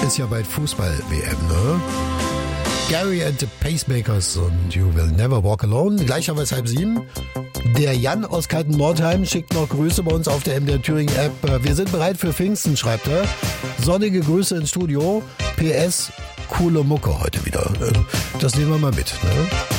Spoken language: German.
ist ja bald Fußball-WM, ne? Gary and the Pacemakers und You Will Never Walk Alone. Gleich haben wir es 6:30. Der Jan aus Kalten-Nordheim schickt noch Grüße bei uns auf der MDR Thüringen-App. Wir sind bereit für Pfingsten, schreibt er. Sonnige Grüße ins Studio. PS, coole Mucke heute wieder. Das nehmen wir mal mit, ne?